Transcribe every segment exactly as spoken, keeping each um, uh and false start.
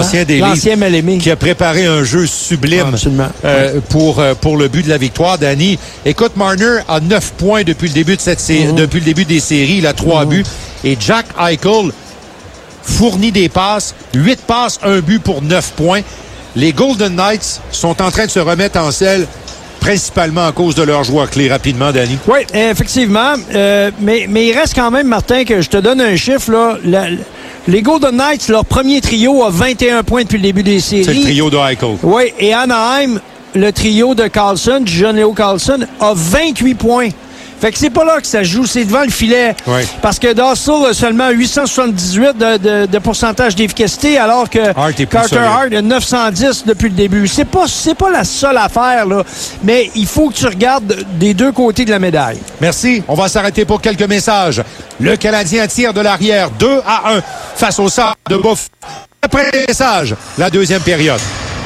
l'ancien des L'ancien mal-aimé. qui a préparé un jeu sublime Absolument. euh, pour, euh, pour le but de la victoire. Danny, écoute, Marner a neuf points depuis le début de cette sé- Mm-hmm. depuis le début des séries. Il a trois Mm-hmm. buts. Et Jack Eichel fournit des passes. huit passes, un but pour neuf points. Les Golden Knights sont en train de se remettre en selle, principalement à cause de leur joueur clé. Rapidement, Danny. Oui, effectivement. Euh, mais, mais il reste quand même, Martin, que je te donne un chiffre. Là. La, les Golden Knights, leur premier trio a vingt et un points depuis le début des séries. C'est le trio de Eichel. Oui, et Anaheim, le trio de Carlson, du jeune Léo Carlson, a vingt-huit points. Fait que c'est pas là que ça joue, c'est devant le filet. Oui. Parce que Dassel a seulement huit cent soixante-dix-huit de, de, de pourcentage d'efficacité, alors que Hart est plus Carter solide. Hart a neuf cent dix depuis le début. C'est pas, c'est pas la seule affaire, là. Mais il faut que tu regardes des deux côtés de la médaille. Merci. On va s'arrêter pour quelques messages. Le Canadien tire de l'arrière deux à un face au Sabres de Buffalo. Après les messages, la deuxième période.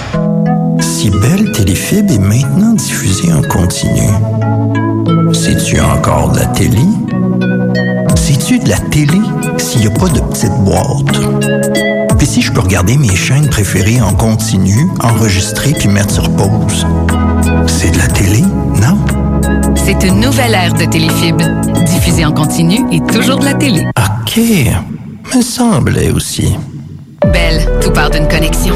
Si Belle Téléfib est maintenant diffusée en continu, c'est-tu encore de la télé? C'est-tu de la télé s'il n'y a pas de petite boîte? Puis si je peux regarder mes chaînes préférées en continu, enregistrer puis mettre sur pause, c'est de la télé, non? C'est une nouvelle ère de Téléfib. Diffusée en continu et toujours de la télé. OK, me semblait aussi. Belle, tout part d'une connexion.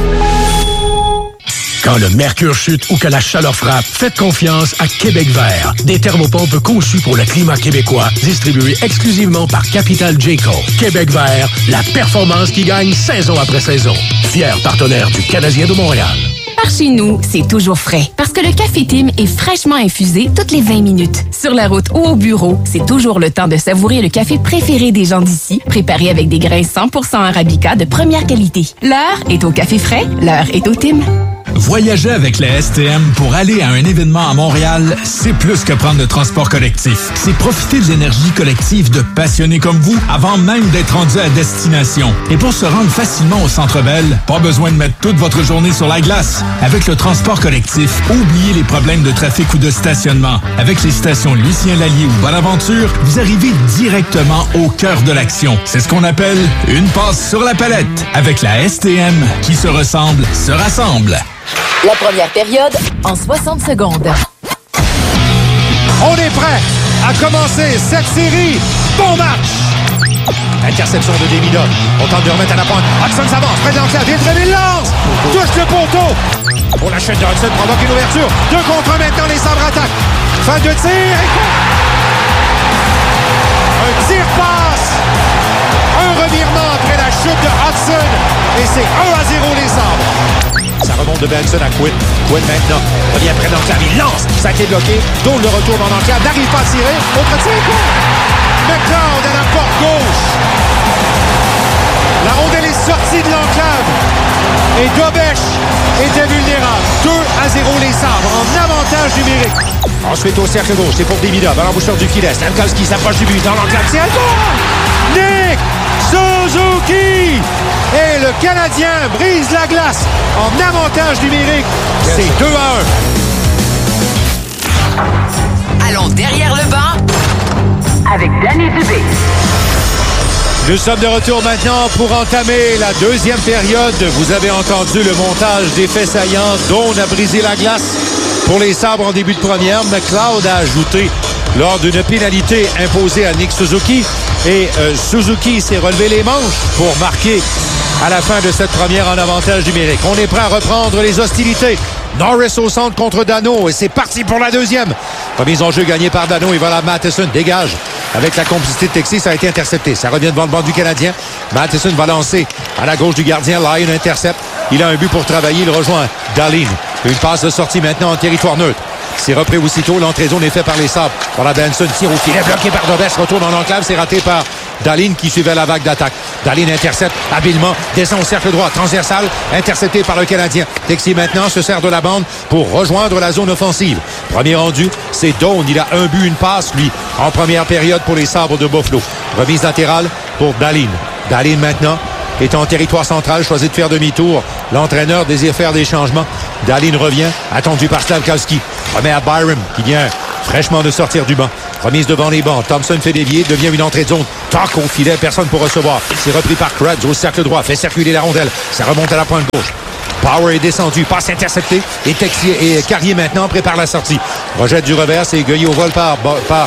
Quand le mercure chute ou que la chaleur frappe, faites confiance à Québec Vert. Des thermopompes conçues pour le climat québécois, distribuées exclusivement par Capital J-Co. Québec Vert, la performance qui gagne saison après saison. Fier partenaire du Canadien de Montréal. Par chez nous, c'est toujours frais. Parce que le café Tim est fraîchement infusé toutes les vingt minutes. Sur la route ou au bureau, c'est toujours le temps de savourer le café préféré des gens d'ici, préparé avec des grains cent pour cent Arabica de première qualité. L'heure est au café frais, l'heure est au Tim. Voyager avec la S T M pour aller à un événement à Montréal, c'est plus que prendre le transport collectif. C'est profiter de l'énergie collective de passionnés comme vous avant même d'être rendu à destination. Et pour se rendre facilement au Centre Bell, pas besoin de mettre toute votre journée sur la glace. Avec le transport collectif, oubliez les problèmes de trafic ou de stationnement. Avec les stations Lucien-Lallier ou Bonaventure, vous arrivez directement au cœur de l'action. C'est ce qu'on appelle une passe sur la palette. Avec la S T M, qui se ressemble, se rassemble. La première période en soixante secondes. On est prêt à commencer cette série. Bon match! Interception de Demidov. On tente de remettre à la pointe. Hudson s'avance. Près de l'enclave. Il lance. Touche le poteau. Pour la chaîne de Hudson provoque une ouverture. Deux contre un maintenant. Les Sabres attaquent. Fin de tir. Un tir passe. Un revirement après la chute de Hudson. Et c'est un à zéro les Sabres. Ça remonte de Benson à Quinn. Quinn maintenant revient près de l'enclave. Il lance. Ça a été bloqué. Dole le retour dans l'enclave. N'arrive pas à tirer. Autre tir. McLeod à la porte gauche. La rondelle est sortie de l'enclave. Et Dobech était vulnérable. deux à zéro les Sabres en avantage numérique. Ensuite au cercle gauche. C'est pour Demidov. À l'embouchure du filet. Stamkowski s'approche du but. Dans l'enclave. C'est un goal! Nick Suzuki! Et le Canadien brise la glace en avantage numérique. C'est deux à un. Allons derrière le banc avec Danny Dubé. Nous sommes de retour maintenant pour entamer la deuxième période. Vous avez entendu le montage des faits saillants. Doan a brisé la glace pour les Sabres en début de première. McLeod a ajouté lors d'une pénalité imposée à Nick Suzuki. Et euh, Suzuki s'est relevé les manches pour marquer à la fin de cette première en avantage numérique. On est prêt à reprendre les hostilités. Norris au centre contre Dano et c'est parti pour la deuxième. Remise en jeu gagnée par Dano et voilà Matheson dégage. Avec la complicité de Texier, ça a été intercepté. Ça revient devant le banc du Canadien. Matheson va lancer à la gauche du gardien. Lyon intercepte. Il a un but pour travailler. Il rejoint Dahlin. Une passe de sortie maintenant en territoire neutre. C'est repris aussitôt. L'entrée zone est faite par les Sabres. Voilà Benson tire au filet. Bloqué par Dobech. Retourne dans l'enclave. C'est raté par Dahlin qui suivait la vague d'attaque. Dahlin intercepte habilement. Descend au cercle droit. Transversal. Intercepté par le Canadien. Texier maintenant se sert de la bande pour rejoindre la zone offensive. Premier rendu, c'est Doan. Il a un but, une passe, lui, en première période pour les Sabres de Buffalo. Remise latérale pour Dahlin. Dahlin maintenant est en territoire central, choisit de faire demi-tour. L'entraîneur désire faire des changements. Dahlin revient, attendu par Slavkovski. Remet à Byram, qui vient fraîchement de sortir du banc. Remise devant les bancs. Thompson fait dévier, devient une entrée de zone. Toc au filet, personne pour recevoir. C'est repris par Krebs au cercle droit. Fait circuler la rondelle. Ça remonte à la pointe gauche. Power est descendu, passe interceptée. Et, Texier, et Carrier maintenant prépare la sortie. Rejette du revers, c'est cueilli au vol par, par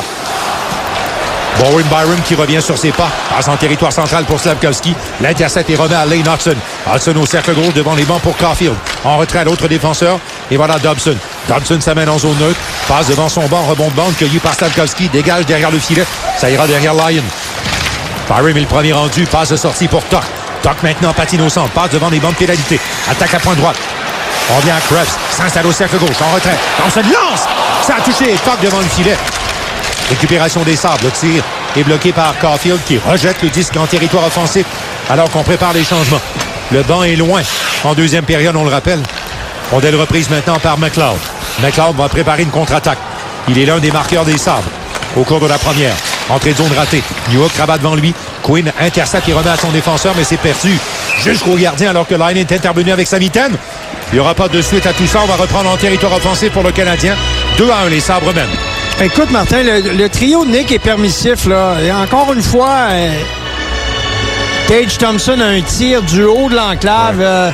Bowen Byram qui revient sur ses pas. Passe en territoire central pour Slavkovski. L'intercepte est remis à Lane Hudson. Hudson au cercle gauche devant les bancs pour Caulfield. En retrait à l'autre défenseur. Et voilà Dobson. Dobson s'amène en zone neutre. Passe devant son banc, rebond de bande, cueilli par Slavkovski. Dégage derrière le filet. Ça ira derrière Lyon. Byram est le premier rendu. Passe de sortie pour Toc. Toc maintenant patine au centre. Passe devant les bancs de pénalité. Attaque à point droite. On vient à Krebs. S'installe au cercle gauche. En retrait. Thompson lance. Ça a touché. Toc devant le filet. Récupération des Sabres. Le tir est bloqué par Caulfield qui rejette le disque en territoire offensif alors qu'on prépare les changements. Le banc est loin. En deuxième période, on le rappelle. Rondelle reprise maintenant par McLeod. McLeod va préparer une contre-attaque. Il est l'un des marqueurs des Sabres au cours de la première. Entrée de zone ratée. Newhook rabat devant lui. Quinn intercepte et remet à son défenseur, mais c'est perdu jusqu'au gardien alors que Line est intervenu avec sa mitaine. Il n'y aura pas de suite à tout ça. On va reprendre en territoire offensif pour le Canadien. deux à un, les Sabres même. Écoute, Martin, le, le trio de Nick est permissif, là. Et encore une fois, euh, Tage Thompson a un tir du haut de l'enclave. Ouais. Euh,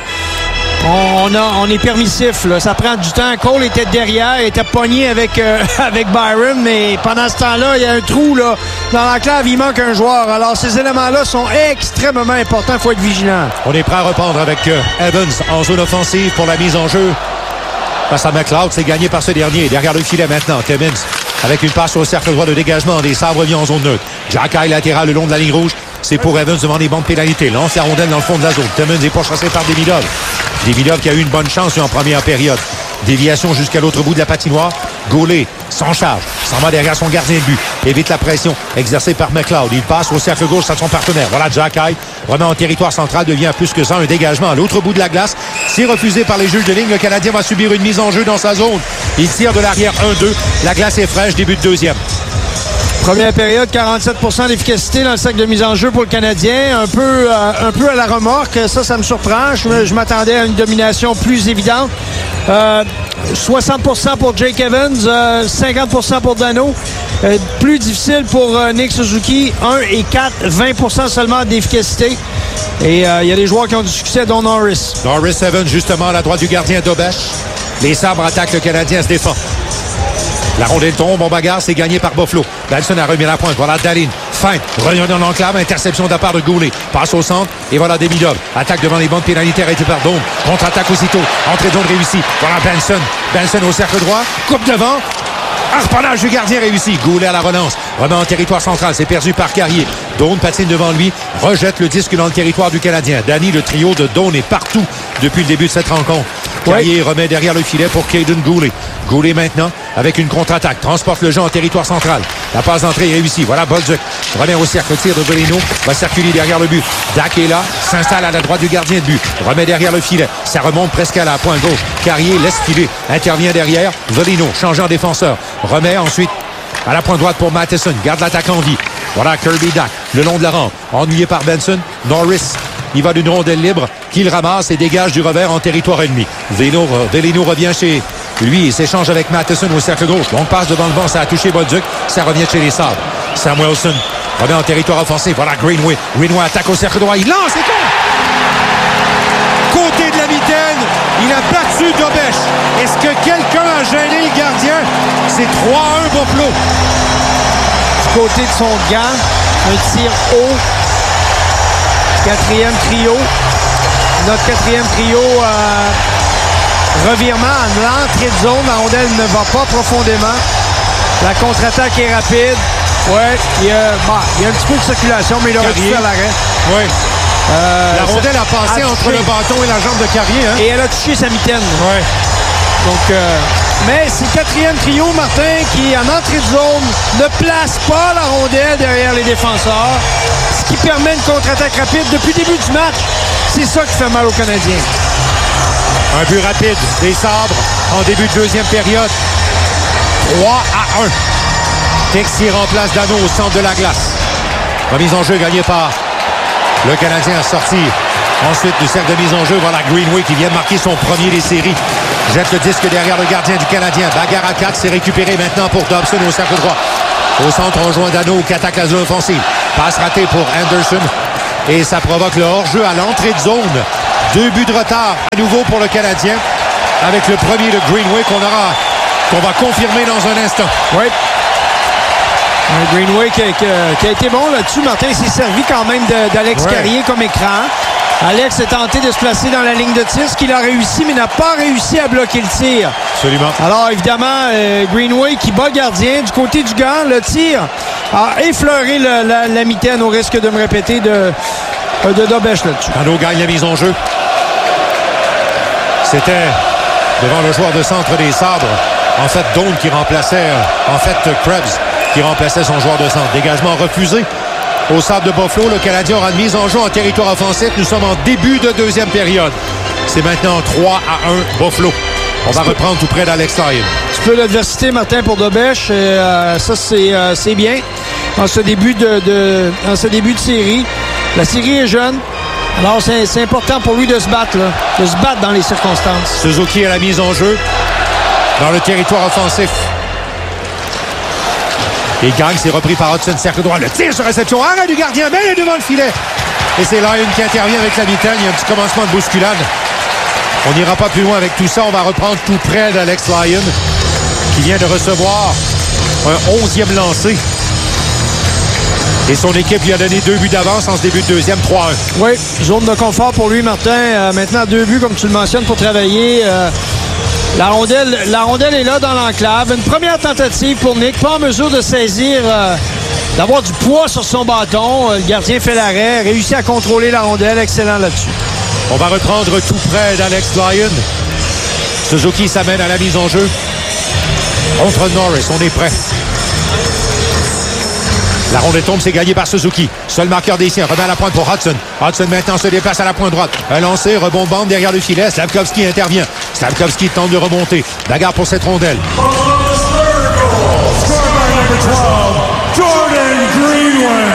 on, a, on est permissif, là. Ça prend du temps. Cole était derrière, il était pogné avec, euh, avec Byron, mais pendant ce temps-là, il y a un trou, là. Dans l'enclave, il manque un joueur. Alors, ces éléments-là sont extrêmement importants. Il faut être vigilant. On est prêt à reprendre avec euh, Evans en zone offensive pour la mise en jeu. Face à McLeod, c'est gagné par ce dernier. Derrière le filet maintenant, Timmins avec une passe au cercle droit de dégagement. Des Sabres revient en zone neutre. Jacky latéral le long de la ligne rouge. C'est pour Evans devant les bancs de pénalité. Lance la rondelle dans le fond de la zone. Timmins est pourchassé par Demidov. Demidov qui a eu une bonne chance en première période. Déviation jusqu'à l'autre bout de la patinoire. Goulet s'en charge. S'en va derrière son gardien de but. Évite la pression exercée par McLeod. Il passe au cercle gauche à son partenaire. Voilà Jacky. Remet en territoire central. Devient plus que ça un dégagement à l'autre bout de la glace. C'est refusé par les juges de ligne. Le Canadien va subir une mise en jeu dans sa zone. Il tire de l'arrière un deux. La glace est fraîche. Début de deuxième. Première période, quarante-sept pour cent d'efficacité dans le sac de mise en jeu pour le Canadien. Un peu, euh, un peu à la remorque. Ça, ça me surprend. Je, je m'attendais à une domination plus évidente. Euh, soixante pour cent pour Jake Evans, euh, cinquante pour cent pour Dano. Euh, plus difficile pour euh, Nick Suzuki, un et quatre, vingt pour cent seulement d'efficacité. Et il euh, y a des joueurs qui ont du succès, dont Norris. Norris Evans, justement, à la droite du gardien d'Obèche. Les Sabres attaquent, le Canadien se défend. La rondelle tombe, en bagarre, c'est gagné par Buffalo. Benson a remis la pointe. Voilà Dahlin. Feinte. Revient dans l'enclave. Interception de la part de Goulet. Passe au centre. Et voilà Demidov. Attaque devant les bandes pénalité arrêtée par Dome. Contre-attaque aussitôt. Entrée de zone réussie. Voilà Benson. Benson au cercle droit. Coupe devant. Harponnage du gardien réussi. Goulet à la relance. Remet en territoire central. C'est perdu par Carrier. Dome patine devant lui. Rejette le disque dans le territoire du Canadien. Danny, le trio de Dome est partout depuis le début de cette rencontre. Carrier oui. remet derrière le filet pour Caden Goulet. Goulet maintenant avec une contre-attaque. Transporte le jeu en territoire central. La passe d'entrée est réussie. Voilà Bolduc. Remet au cercle. Tir de Veleno. Va circuler derrière le but. Dak est là. S'installe à la droite du gardien de but. Remet derrière le filet. Ça remonte presque à la pointe gauche. Carrier laisse filer. Intervient derrière. Veleno change en défenseur. Remet ensuite à la pointe droite pour Matheson. Garde l'attaque en vie. Voilà Kirby Dak. Le long de la rampe. Ennuyé par Benson. Norris. Il va d'une rondelle libre qu'il ramasse et dégage du revers en territoire ennemi. Veleno, Veleno revient chez lui et s'échange avec Matheson au cercle gauche. Longue passe devant le banc, ça a touché Bolduc. Ça revient chez les Sabres. Samuelson revient en territoire offensif. Voilà Greenway. Greenway attaque au cercle droit. Il lance, c'est con! Côté de la mitaine, il a battu Dobèche. Est-ce que quelqu'un a gêné le gardien? C'est trois à un Buffalo. Du côté de son gant, un tir haut. Quatrième trio. Notre quatrième trio, euh, revirement en l'entrée de zone. La rondelle ne va pas profondément. La contre-attaque est rapide. Ouais, il y a, bah, il y a un petit peu de circulation, mais il aurait dû faire l'arrêt. Oui. Euh, la rondelle a passé a entre le bâton et la jambe de Carrier. Hein? Et elle a touché sa mitaine. Oui. Donc, euh, mais c'est le quatrième trio, Martin, qui, en entrée de zone, ne place pas la rondelle derrière les défenseurs, ce qui permet une contre-attaque rapide. Depuis le début du match, c'est ça qui fait mal aux Canadiens. Un but rapide des Sabres en début de deuxième période. trois à un. Texier remplace Dano au centre de la glace. Remise en jeu gagnée par le Canadien à sortir. Ensuite, du cercle de mise en jeu, voilà Greenway qui vient de marquer son premier des séries. Jette le disque derrière le gardien du Canadien. Bagarre à quatre, c'est récupéré maintenant pour Dobson au cercle droit. Au centre, on rejoint Dano qui attaque la zone offensive. Passe ratée pour Anderson. Et ça provoque le hors-jeu à l'entrée de zone. Deux buts de retard à nouveau pour le Canadien. Avec le premier de Greenway qu'on aura, qu'on va confirmer dans un instant. Oui. Un Greenway qui a, qui a, qui a été bon là-dessus. Martin s'est servi quand même de, d'Alex ouais. Carrier comme écran. Alex a tenté de se placer dans la ligne de tir, ce qu'il a réussi, mais n'a pas réussi à bloquer le tir. Absolument. Alors, évidemment, euh, Greenway qui bat gardien. Du côté du gant, le tir a effleuré le, la, la mitaine au risque de me répéter de, de Dobèche là-dessus. Dano gagne la mise en jeu. C'était devant le joueur de centre des Sabres. En fait, Doan qui remplaçait, en fait, Krebs qui remplaçait son joueur de centre. Dégagement refusé. Au Sabre de Buffalo, le Canadien aura une mise en jeu en territoire offensif. Nous sommes en début de deuxième période. C'est maintenant trois à un Buffalo. On va reprendre tout près d'Alex Lyon. Un petit peu d'adversité, Martin, pour Dobèche. Euh, ça, c'est, euh, c'est bien. En ce début de, de, en ce début de série. La série est jeune. Alors, c'est, c'est important pour lui de se battre, là. De se battre dans les circonstances. Suzuki à la mise en jeu dans le territoire offensif. Il gagne, c'est repris par Hudson, cercle droit. Le tir sur réception, arrêt du gardien, mais il est devant le filet. Et c'est Lyon qui intervient avec la mitaine. Il y a un petit commencement de bousculade. On n'ira pas plus loin avec tout ça. On va reprendre tout près d'Alex Lyon, qui vient de recevoir un onzième lancé. Et son équipe lui a donné deux buts d'avance en ce début de deuxième, trois à un. Oui, zone de confort pour lui, Martin. Euh, maintenant, deux buts, comme tu le mentionnes, pour travailler. Euh, la, rondelle, la rondelle est là dans l'enclave. Une première tentative pour Nick, pas en mesure de saisir, euh, d'avoir du poids sur son bâton. Euh, le gardien fait l'arrêt, réussit à contrôler la rondelle. Excellent là-dessus. On va reprendre tout près d'Alex Lyon. Suzuki s'amène à la mise en jeu. Contre Norris, on est prêt. La rondelle tombe, c'est gagné par Suzuki. Seul marqueur des siens, remet à la pointe pour Hudson. Hudson maintenant se déplace à la pointe droite. Un lancé, rebond bande derrière le filet. Slavkovski intervient. Slavkovski tente de remonter. Bagarre pour cette rondelle. Jordan Greenway.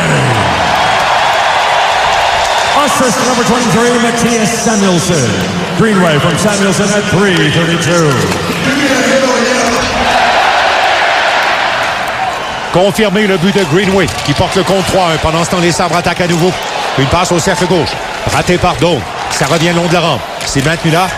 Assist number twenty-three, Matthias Samuelsson. Greenway from Samuelsson at three thirty-two. Confirmé le but de Greenway qui porte le compte trois un. Pendant ce temps, les Sabres attaquent à nouveau. Une passe au cercle gauche. Raté par Doan. Ça revient le long de la rampe. C'est maintenu là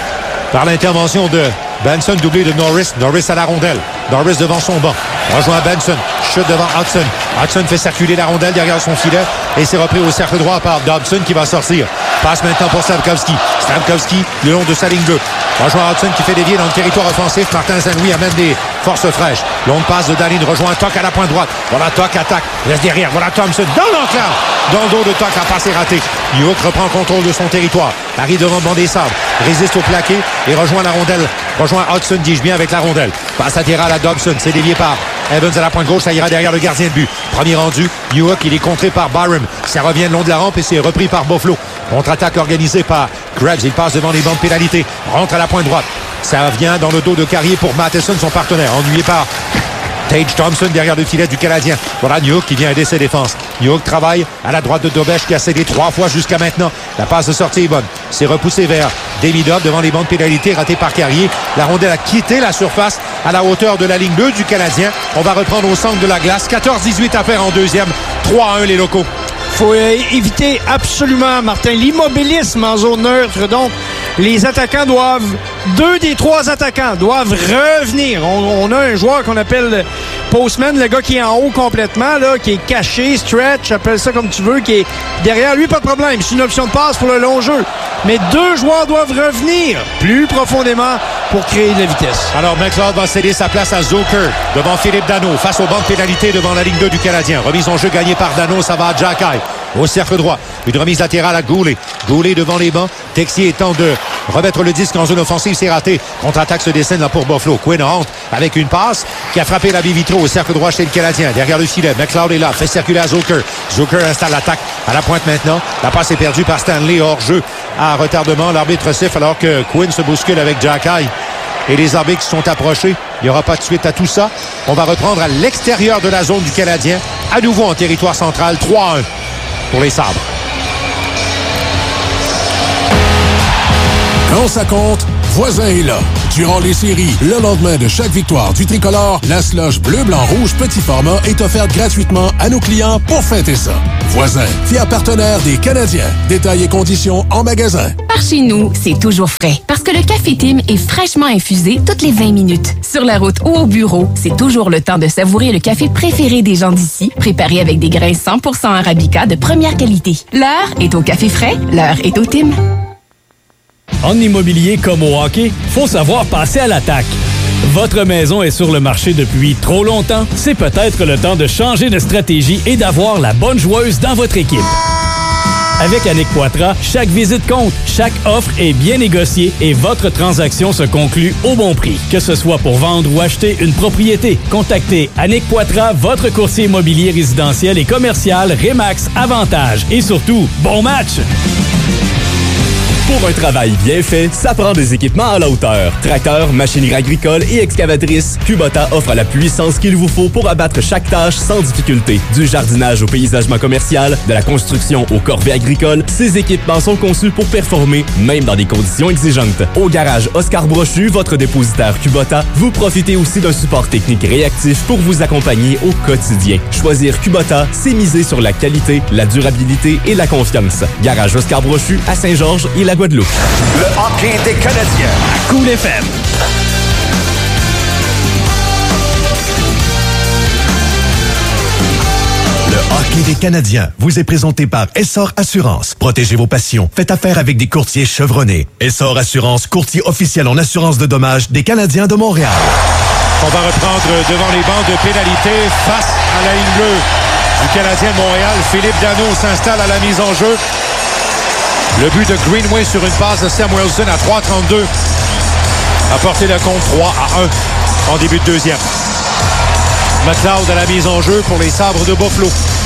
par l'intervention de Benson, doublé de Norris. Norris à la rondelle. Norris devant son banc. Rejoint Benson. Chute devant Hudson. Hudson fait circuler la rondelle derrière son filet. Et c'est repris au cercle droit par Dobson qui va sortir. Passe maintenant pour Slavkovski. Slavkovski le long de sa ligne bleue. Rejoint Hudson qui fait dévier dans le territoire offensif. Martin Saint-Louis amène des forces fraîches. Longue passe de Dahlin. Rejoint Toc à la pointe droite. Voilà Toc attaque. Reste derrière. Voilà Thompson dans l'enclave. Dans le dos de Toc. La passe est ratée. Newhook reprend contrôle de son territoire. Arrive devant le banc des Sabres. Résiste au plaqué et rejoint la rondelle. Rejoint Hudson, dis-je bien, avec la rondelle. Passe latérale à Dobson. C'est dévié par Evans à la pointe gauche. Ça ira derrière le gardien de but. Premier rendu. Newhook, il est contré par Byram. Ça revient le long de la rampe et c'est repris par Buffalo. Contre-attaque organisée par Krebs. Il passe devant les bancs de pénalité. Rentre à la pointe droite. Ça vient dans le dos de Carrier pour Matheson, son partenaire. Ennuyé par Tage Thompson derrière le filet du Canadien. Voilà Newhook qui vient aider ses défenses. Newhook travaille à la droite de Dobèche qui a cédé trois fois jusqu'à maintenant. La passe de sortie est bonne. C'est repoussé vers Demidov devant les bancs de pénalité, raté par Carrier. La rondelle a quitté la surface à la hauteur de la ligne bleue du Canadien. On va reprendre au centre de la glace. quatorze dix-huit à faire en deuxième. trois à un les locaux. Faut euh, éviter absolument, Martin, l'immobilisme en zone neutre. Donc, les attaquants doivent, deux des trois attaquants doivent revenir. On, on a un joueur qu'on appelle Postman, le gars qui est en haut complètement, là, qui est caché, stretch, appelle ça comme tu veux, qui est derrière lui, pas de problème. C'est une option de passe pour le long jeu. Mais deux joueurs doivent revenir plus profondément pour créer de la vitesse. Alors, McLeod va céder sa place à Zucker devant Philippe Dano, face au banc de pénalité devant la ligne deux du Canadien. Remise en jeu gagnée par Dano, ça va à Jacky. Au cercle droit, une remise latérale à Goulet. Goulet devant les bancs. Texier tente de remettre le disque en zone offensive, c'est raté. Contre-attaque se dessine là pour Buffalo. Quinn rentre avec une passe qui a frappé la baie vitraux au cercle droit chez le Canadien. Derrière le filet, McLeod est là, fait circuler à Zucker. Zucker installe l'attaque à la pointe maintenant. La passe est perdue par Stanley hors jeu à retardement. L'arbitre siffle alors que Quinn se bouscule avec Jacky. Et les arbitres sont approchés. Il n'y aura pas de suite à tout ça. On va reprendre à l'extérieur de la zone du Canadien. À nouveau en territoire central, trois à un pour les Sabres. Quand ça compte, Voisin est là. Durant les séries, le lendemain de chaque victoire du tricolore, la slush bleu, blanc, rouge, petit format est offerte gratuitement à nos clients pour fêter ça. Voisin, fier partenaire des Canadiens. Détails et conditions en magasin. Par chez nous, c'est toujours frais. Parce que le Café Tim est fraîchement infusé toutes les vingt minutes. Sur la route ou au bureau, c'est toujours le temps de savourer le café préféré des gens d'ici, préparé avec des grains cent pour cent Arabica de première qualité. L'heure est au café frais, l'heure est au Tim. En immobilier comme au hockey, faut savoir passer à l'attaque. Votre maison est sur le marché depuis trop longtemps? C'est peut-être le temps de changer de stratégie et d'avoir la bonne joueuse dans votre équipe. Avec Annick Poitras, chaque visite compte, chaque offre est bien négociée et votre transaction se conclut au bon prix. Que ce soit pour vendre ou acheter une propriété, contactez Annick Poitras, votre courtier immobilier résidentiel et commercial Remax Avantage. Et surtout, bon match! Pour un travail bien fait, ça prend des équipements à la hauteur. Tracteurs, machinerie agricole et excavatrices, Kubota offre la puissance qu'il vous faut pour abattre chaque tâche sans difficulté. Du jardinage au paysagement commercial, de la construction aux corvées agricoles, ces équipements sont conçus pour performer, même dans des conditions exigeantes. Au garage Oscar Brochu, votre dépositaire Kubota, vous profitez aussi d'un support technique réactif pour vous accompagner au quotidien. Choisir Kubota, c'est miser sur la qualité, la durabilité et la confiance. Garage Oscar Brochu à Saint-Georges et la Guadeloupe. Le hockey des Canadiens à Cool F M. Le hockey des Canadiens vous est présenté par Essor Assurance. Protégez vos passions. Faites affaire avec des courtiers chevronnés. Essor Assurance, courtier officiel en assurance de dommages des Canadiens de Montréal. On va reprendre devant les bancs de pénalité face à la ligne bleue du Canadien de Montréal. Philippe Danault s'installe à la mise en jeu. Le but de Greenway sur une passe de Samuelson à trois trente-deux a porté le compte trois à un en début de deuxième. McLeod à la mise en jeu pour les Sabres de Buffalo.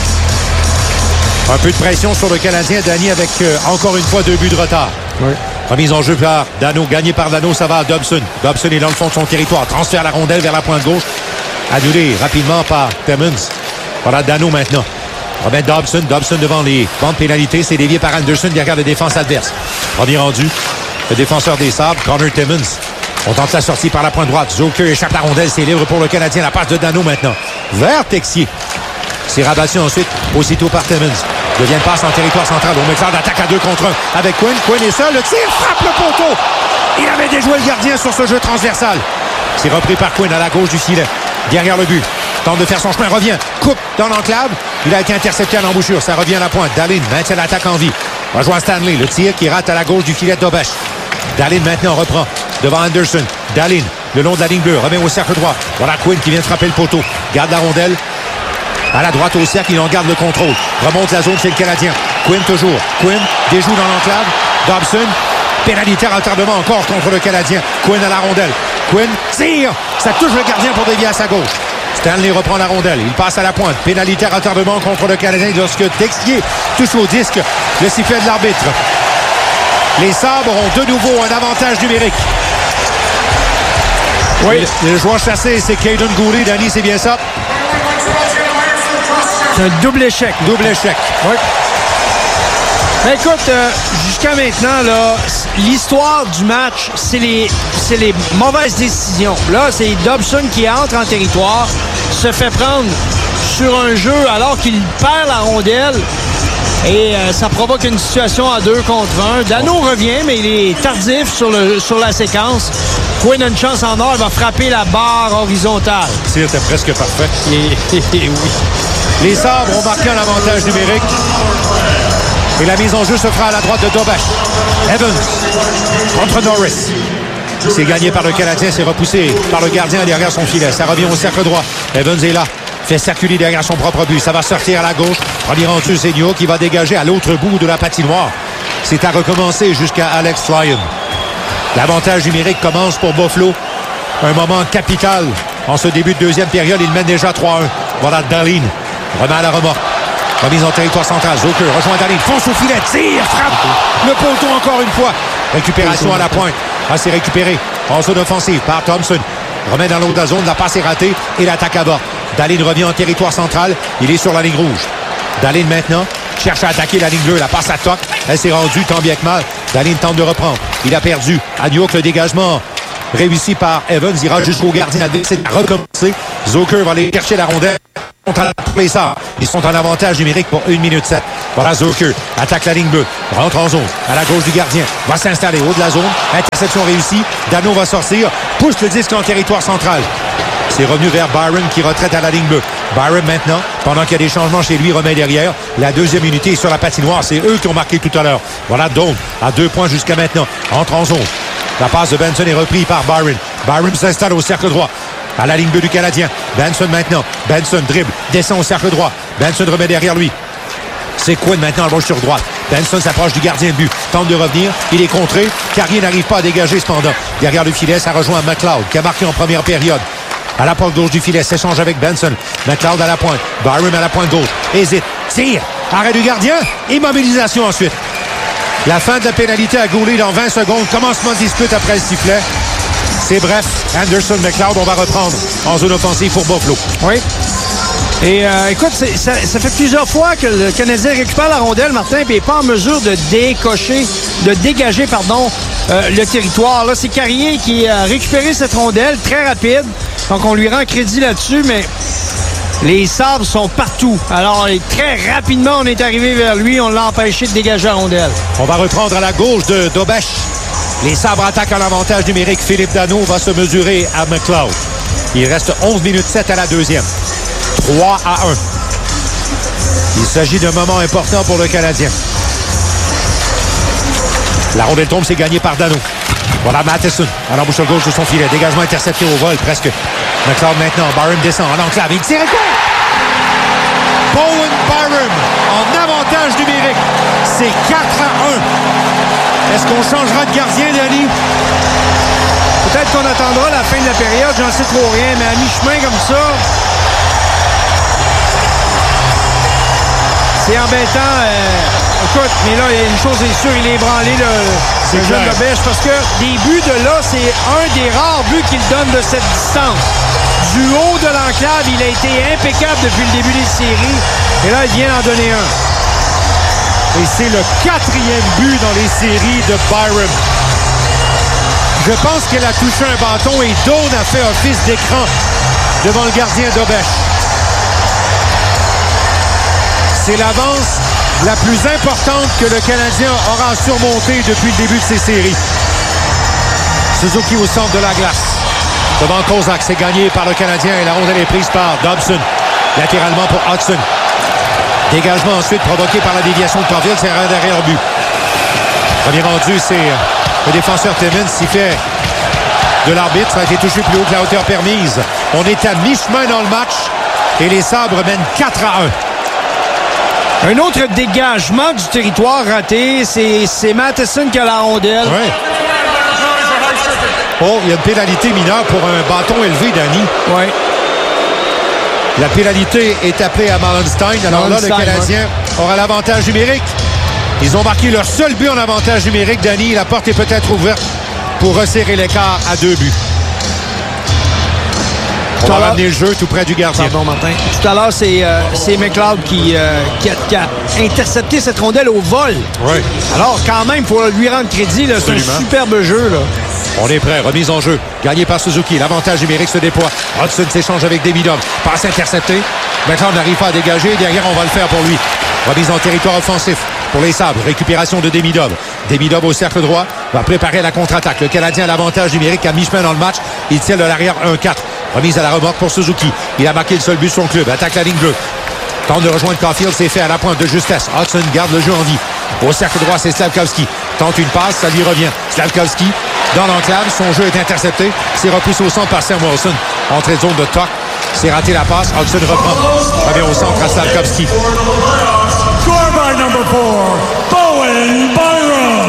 Un peu de pression sur le Canadien, Danny, avec euh, encore une fois deux buts de retard. Oui. Remise en jeu par Danault, gagné par Danault, ça va à Dobson. Dobson est dans le fond de son territoire, transfère la rondelle vers la pointe gauche, annulé rapidement par Timmins. Voilà Danault maintenant. Robin Dobson, Dobson devant les bancs de pénalité, c'est dévié par Anderson derrière la défense adverse. Premier rendu, le défenseur des Sabres, Connor Timmins. On tente la sortie par la pointe droite. Zucker échappe la rondelle, c'est libre pour le Canadien. La passe de Danault maintenant. Vers Texier. C'est rabattu ensuite, aussitôt par Timmins. Devient passe en territoire central. On McLeod attaque à deux contre un avec Quinn. Quinn est seul, le tir frappe le poteau. Il avait déjoué le gardien sur ce jeu transversal. C'est repris par Quinn à la gauche du filet. Derrière le but. Tente de faire son chemin, revient. Coupe dans l'enclave. Il a été intercepté à l'embouchure. Ça revient à la pointe. Dallin maintient l'attaque en vie. Rejoint Stanley. Le tir qui rate à la gauche du filet de Dobesch. Dallin maintenant reprend devant Anderson. Dallin, le long de la ligne bleue, remet au cercle droit. Voilà Quinn qui vient de frapper le poteau. Garde la rondelle. À la droite au cercle, il en garde le contrôle. Remonte la zone chez le Canadien. Quinn toujours. Quinn déjoue dans l'enclave. Dobson, pénalité à retardement encore contre le Canadien. Quinn à la rondelle. Quinn tire. Ça touche le gardien pour dévier à sa gauche. Stanley reprend la rondelle. Il passe à la pointe. Pénalité à retardement contre le Canadien lorsque Texier touche au disque. Le sifflet de l'arbitre. Les Sabres ont de nouveau un avantage numérique. Oui, le, le joueur chassé, c'est Caden Goulet. Danny, c'est bien ça? C'est un double échec. Double échec. Oui. Ben écoute, euh, jusqu'à maintenant, là, l'histoire du match, c'est les, c'est les mauvaises décisions. Là, c'est Dobson qui entre en territoire, se fait prendre sur un jeu alors qu'il perd la rondelle. Et euh, ça provoque une situation à deux contre un. Danault revient, mais il est tardif sur, le, sur la séquence. Quinn a une chance en or, il va frapper la barre horizontale. Le tir était presque parfait. Et, et, et oui. Les Sabres ont marqué un avantage numérique. Et la mise en jeu se fera à la droite de Dobesch. Evans contre Norris. C'est gagné par le Canadien, c'est repoussé par le gardien derrière son filet. Ça revient au cercle droit. Evans est là. Fait circuler derrière son propre but. Ça va sortir à la gauche. Premier rendu, Zegno qui va dégager à l'autre bout de la patinoire. C'est à recommencer jusqu'à Alex Lyon. L'avantage numérique commence pour Buffalo. Un moment capital. En ce début de deuxième période, il mène déjà trois un. Voilà Dallin. Remet à la remorque. Remise en territoire central. Zucker rejoint Dallin. Fonce au filet. Tire. Frappe. Le poteau encore une fois. Récupération à la pointe. Ah, c'est récupéré en zone offensive par Thompson. Remet dans l'autre de la zone. La passe est ratée. Et l'attaque à bord. Dallin revient en territoire central. Il est sur la ligne rouge. Dallin maintenant cherche à attaquer la ligne bleue. La passe à Toc. Elle s'est rendue tant bien que mal Dahlin tente de reprendre. Il a perdu. Agnew, le dégagement réussi par Evans. Il ira jusqu'au gardien adverse. C'est à recommencer. Zucker va aller chercher la rondelle. Les Sabres. Ils sont en avantage numérique pour une minute sept. Voilà Zucker. Attaque la ligne bleue. Rentre en zone. À la gauche du gardien. Va s'installer haut de la zone. Interception réussie. Dano va sortir. Pousse le disque en territoire central. C'est revenu vers Byron qui retraite à la ligne bleue. Byron maintenant, pendant qu'il y a des changements chez lui, remet derrière. La deuxième unité est sur la patinoire. C'est eux qui ont marqué tout à l'heure. Voilà Dome à deux points jusqu'à maintenant. Entre en zone. La passe de Benson est reprise par Byron. Byron s'installe au cercle droit. À la ligne bleue du Canadien. Benson maintenant. Benson dribble. Descend au cercle droit. Benson remet derrière lui. C'est Quinn maintenant à gauche sur droite. Benson s'approche du gardien de but. Tente de revenir. Il est contré. Carrier n'arrive pas à dégager cependant. Derrière le filet, ça rejoint McLeod qui a marqué en première période. À la pointe gauche du filet, s'échange avec Benson. McLeod à la pointe. Byron à la pointe gauche. Hésite. Tire. Arrêt du gardien. Immobilisation ensuite. La fin de la pénalité à Goulet dans vingt secondes. Commencement de dispute après le sifflet. C'est bref. Anderson, McLeod, on va reprendre en zone offensive pour Buffalo. Oui. Et euh, écoute, ça, ça fait plusieurs fois que le Canadien récupère la rondelle, Martin, puis n'est pas en mesure de décocher, de dégager, pardon, euh, le territoire. Là, c'est Carrier qui a récupéré cette rondelle très rapide. Donc, on lui rend crédit là-dessus, mais les Sabres sont partout. Alors, très rapidement, on est arrivé vers lui. On l'a empêché de dégager la rondelle. On va reprendre à la gauche de Dobech. Les Sabres attaquent en avantage numérique. Philippe Dano va se mesurer à McLeod. Il reste onze minutes sept à la deuxième. trois à un. Il s'agit d'un moment important pour le Canadien. La rondelle tombe, c'est gagné par Dano. Voilà Matheson à l'embouchure gauche de son filet. Dégagement intercepté au vol, presque. McLeod maintenant. Byron descend en enclave. Il tire et goal! Bowen Byron en avantage numérique. C'est quatre à un. Est-ce qu'on changera de gardien, Danny? Peut-être qu'on attendra la fin de la période. J'en sais trop rien, mais à mi-chemin comme ça... C'est embêtant. Euh, écoute, mais là, une chose est sûre, il est ébranlé, le, le jeune Dobech, parce que des buts de là, c'est un des rares buts qu'il donne de cette distance. Du haut de l'enclave, il a été impeccable depuis le début des séries. Et là, il vient d'en donner un. Et c'est le quatrième but dans les séries de Byron. Je pense qu'elle a touché un bâton et Dawn a fait office d'écran devant le gardien Dobech. C'est l'avance la plus importante que le Canadien aura surmontée depuis le début de ces séries. Suzuki au centre de la glace. Devant Kozak, c'est gagné par le Canadien et la rondelle est prise par Dobson. Latéralement pour Hudson. Dégagement ensuite provoqué par la déviation de Caulfield, c'est un derrière but. Premier rendu, c'est le défenseur Timmins qui fait de l'arbitre. Ça a été touché plus haut que la hauteur permise. On est à mi-chemin dans le match et les Sabres mènent quatre à un. Un autre dégagement du territoire raté, c'est Matheson qui a la rondelle. Oui. Oh, il y a une pénalité mineure pour un bâton élevé, Danny. Oui. La pénalité est appelée à Mallenstein. Alors là, le Canadien ouais. aura l'avantage numérique. Ils ont marqué leur seul but en avantage numérique, Danny. La porte est peut-être ouverte pour resserrer l'écart à deux buts. On va ramener le jeu tout près du gardien. Pardon, Martin. Tout à l'heure, c'est euh, McLeod qui, euh, qui, a, qui a intercepté cette rondelle au vol. Oui. Alors, quand même, il faut lui rendre crédit. C'est un superbe jeu. Là. On est prêt. Remise en jeu. Gagné par Suzuki. L'avantage numérique se déploie. Hudson s'échange avec Demidov. Passe interceptée. McLeod n'arrive pas à dégager. Derrière, on va le faire pour lui. Remise en territoire offensif pour les Sabres. Récupération de Demidov. Demidov au cercle droit. Va préparer la contre-attaque. Le Canadien a l'avantage numérique à mi-chemin dans le match. Il tire de l'arrière un quatre. Remise à la remorque pour Suzuki. Il a marqué le seul but de son club. Attaque la ligne bleue. Tente de rejoindre Caulfield. C'est fait à la pointe de justesse. Hudson garde le jeu en vie. Au cercle droit, c'est Slavkovski. Tente une passe, ça lui revient. Slavkovski dans l'enclave. Son jeu est intercepté. C'est repoussé au centre par Sam Wilson. Entrée de zone de toc. C'est raté la passe. Hudson reprend. Revient au centre à Slavkovski. Score by number four, Bowen Byron.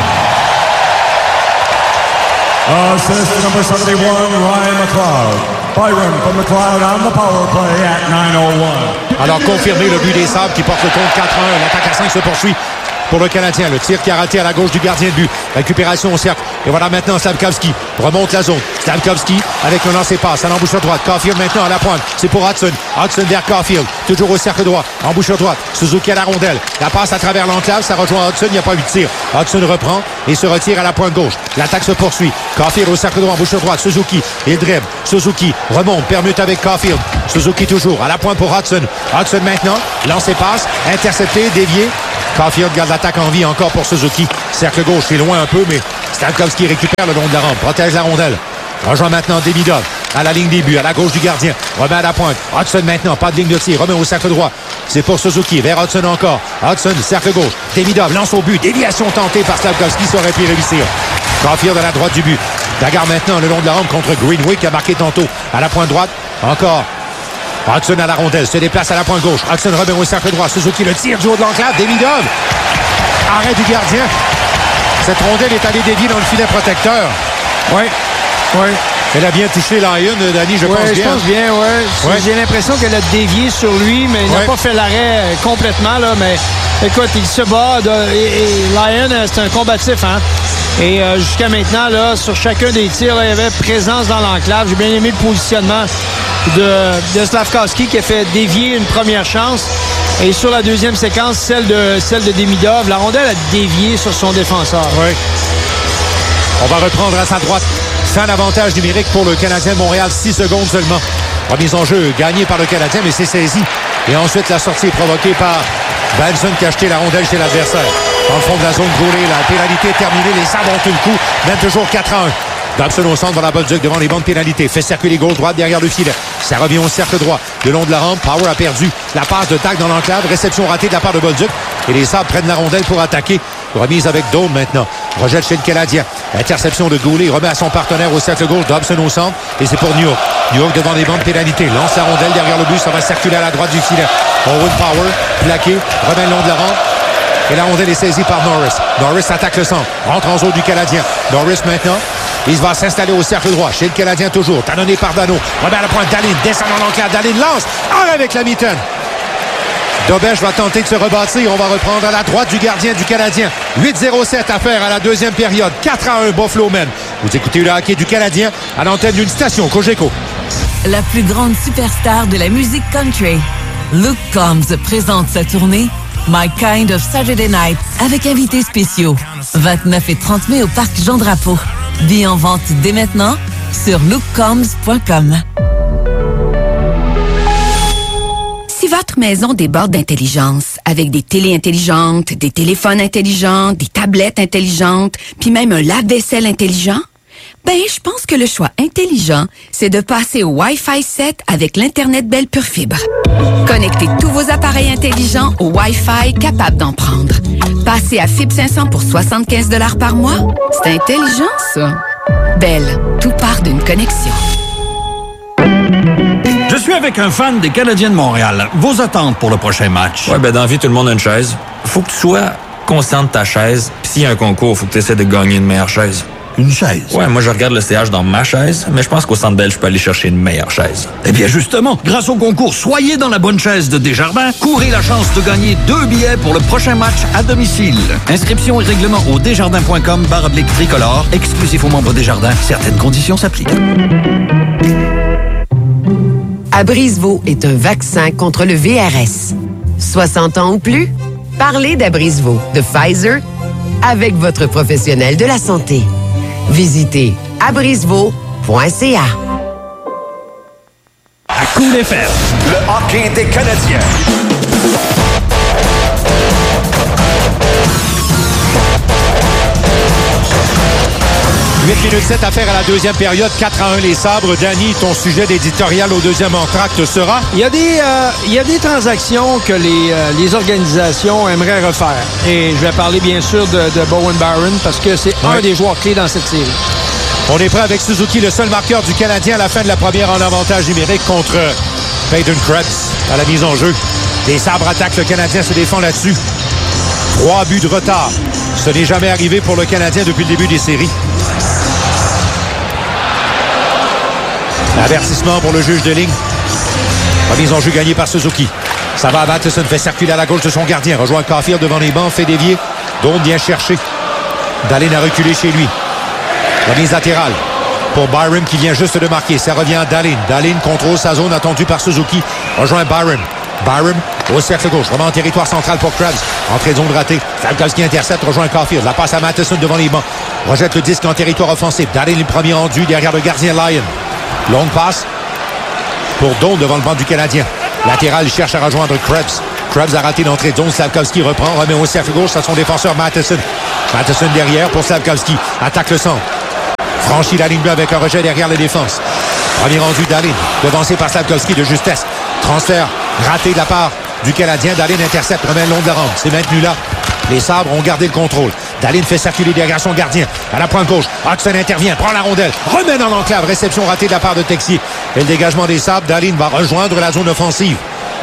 Assist number seventy-one, Ryan McLeod. Byron from McLeod on the power play at nine oh one. Alors confirmé le but des Sabres qui porte le compte quatre à un. L'attaque à cinq se poursuit. pour le Canadien. Le tir qui a raté à la gauche du gardien de but. Récupération au cercle. Et voilà maintenant Slafkovský remonte la zone. Slafkovský avec un lancer-passe à l'embouchure droite. Caulfield maintenant à la pointe. C'est pour Hudson. Hudson vers Caulfield. Toujours au cercle droit. Embouchure droite. Suzuki à la rondelle. La passe à travers l'enclave. Ça rejoint Hudson. Il n'y a pas eu de tir. Hudson reprend et se retire à la pointe gauche. L'attaque se poursuit. Caulfield au cercle droit. Embouchure droite. Suzuki. Il dribble. Suzuki remonte. Permute avec Caulfield. Suzuki toujours à la pointe pour Hudson. Hudson maintenant. Lancer-passe. Intercepté. Dévié. Caulfield garde l'attaque en vie encore pour Suzuki. Cercle gauche, c'est loin un peu, mais Slafkovský récupère le long de la rampe. Protège la rondelle. Rejoint maintenant Demidov à la ligne des buts, à la gauche du gardien. Remet à la pointe. Hudson maintenant, pas de ligne de tir. Remet au cercle droit. C'est pour Suzuki. Vers Hudson encore. Hudson, cercle gauche. Demidov lance au but. Déviation tentée par Slafkovský. Ça aurait pu réussir. Caulfield à la droite du but. Bagarre maintenant le long de la rampe contre Greenway qui a marqué tantôt. À la pointe droite. Encore. Hudson à la rondelle, se déplace à la pointe gauche. Hudson remet au cercle droit. Suzuki le tire du haut de l'enclave. Demidov. Arrêt du gardien. Cette rondelle est allée dévier dans le filet protecteur. Oui. Oui. Elle a bien touché Lyon, Danny, je ouais, pense bien. je pense bien, oui. Ouais. J'ai l'impression qu'elle a dévié sur lui, mais il n'a ouais. pas fait l'arrêt complètement, là. Mais écoute, il se bat. De, et, et Lyon, c'est un combatif, hein. Et euh, jusqu'à maintenant, là, sur chacun des tirs, là, il y avait présence dans l'enclave. J'ai bien aimé le positionnement de, de Slafkovský qui a fait dévier une première chance. Et sur la deuxième séquence, celle de, celle de Demidov, la rondelle a dévié sur son défenseur. Oui. On va reprendre à sa droite. Fin d'avantage numérique pour le Canadien de Montréal. six secondes seulement. Remise en jeu gagnée par le Canadien, mais c'est saisi. Et ensuite, la sortie est provoquée par Benson qui a jeté la rondelle chez l'adversaire. Dans le fond de la zone gaulée, la pénalité est terminée. Les Sabres ont eu le coup. Même toujours quatre à un. Dobson au centre dans la Bolduc devant les bandes pénalités. Fait circuler gauche droite derrière le filet. Ça revient au cercle droit. Le long de la rampe, Power a perdu la passe de Dack dans l'enclave. Réception ratée de la part de Bolduc. Et les Sabres prennent la rondelle pour attaquer. Remise avec Dome maintenant. Rejette chez le Canadien. Interception de Goulet. Remet à son partenaire au cercle gauche. Dobson au centre. Et c'est pour New York. New York devant les bandes pénalités. Lance la rondelle derrière le but. Ça va circuler à la droite du filet. Owen Power. Plaqué. Remet le long de la rampe. Et la rondelle est saisie par Norris. Norris attaque le centre. Rentre en zone du Canadien. Norris maintenant. Il va s'installer au cercle droit. Chez le Canadien toujours. Talonné par Dano. Remet à la pointe. Dahlin descend dans l'enclave. Dahlin lance. En avec la mitaine. Dobèche va tenter de se rebâtir. On va reprendre à la droite du gardien du Canadien. huit zéro sept à faire à la deuxième période. quatre à un Buffalo Men. Vous écoutez le hockey du Canadien à l'antenne d'une station Cogeco. La plus grande superstar de la musique country, Luke Combs, présente sa tournée My Kind of Saturday Night avec invités spéciaux. vingt-neuf et trente mai au Parc Jean-Drapeau. Billets en vente dès maintenant sur luke combs point com. Si votre maison déborde d'intelligence, avec des télés intelligentes, des téléphones intelligents, des tablettes intelligentes, puis même un lave-vaisselle intelligent, ben, je pense que le choix intelligent, c'est de passer au Wi-Fi sept avec l'Internet Bell Pure Fibre. Connectez tous vos appareils intelligents au Wi-Fi capable d'en prendre. Passez à Fibre cinq cents pour soixante-quinze dollars par mois. C'est intelligent, ça. Bell, tout part d'une connexion. Je suis avec un fan des Canadiens de Montréal. Vos attentes pour le prochain match? Ouais, ben dans la vie, tout le monde a une chaise. Faut que tu sois conscient de ta chaise. Puis s'il y a un concours, faut que tu essaies de gagner une meilleure chaise. Une chaise? Ouais, moi je regarde le C H dans ma chaise, mais je pense qu'au Centre Bell, je peux aller chercher une meilleure chaise. Eh bien justement, grâce au concours Soyez dans la bonne chaise de Desjardins, courez la chance de gagner deux billets pour le prochain match à domicile. Inscription et règlement au desjardins point com barre oblique tricolore, exclusif aux membres Desjardins. Certaines conditions s'appliquent. Abrisvo est un vaccin contre le V R S. soixante ans ou plus? Parlez d'Abrisvo de Pfizer avec votre professionnel de la santé. Visitez abrisvo point c a. À Cool F M, le hockey des Canadiens. huit minutes sept à faire à la deuxième période, quatre à un les Sabres. Danny, ton sujet d'éditorial au deuxième entracte sera? Il y a des, euh, il y a des transactions que les, euh, les organisations aimeraient refaire. Et je vais parler bien sûr de, de Bowen Barron parce que c'est ouais. un des joueurs clés dans cette série. On est prêt avec Suzuki, le seul marqueur du Canadien à la fin de la première en avantage numérique contre Peyton Krebs à la mise en jeu. Les Sabres attaquent, le Canadien se défend là-dessus. Trois buts de retard. Ce n'est jamais arrivé pour le Canadien depuis le début des séries. Avertissement pour le juge de ligne. Remise en jeu gagnée par Suzuki. Ça va à Matheson, fait circuler à la gauche de son gardien. Rejoint Caulfield devant les bancs, fait dévier. Doan vient chercher. Dahlin a reculé chez lui. Remise latérale pour Byram qui vient juste de marquer. Ça revient à Dahlin. Dahlin contrôle sa zone attendue par Suzuki. Rejoint Byram. Byram au cercle gauche. Vraiment en territoire central pour Krebs. Entrée de zone ratée. Slafkovsky intercepte. Rejoint Caulfield. La passe à Matheson devant les bancs. Rejette le disque en territoire offensif. Dahlin le premier rendu derrière le gardien Lyon. Longue passe pour Doan devant le banc du Canadien. Latéral cherche à rejoindre Krebs. Krebs a raté l'entrée de zone. Slafkovsky reprend. Remet au cercle gauche à son défenseur Matheson. Matheson derrière pour Slafkovsky. Attaque le centre. Franchit la ligne bleue avec un rejet derrière la défense. Premier rendu Dahlin. Devancé par Slafkovsky de justesse. Transfert raté de la part du Canadien. Dahlin intercepte. Remet le long de la rampe. C'est maintenu là. Les Sabres ont gardé le contrôle. Dahlin fait circuler derrière son gardien. À la pointe gauche. Hodgson intervient. Prend la rondelle. Remet dans l'enclave. Réception ratée de la part de Texier. Et le dégagement des Sabres. Dahlin va rejoindre la zone offensive.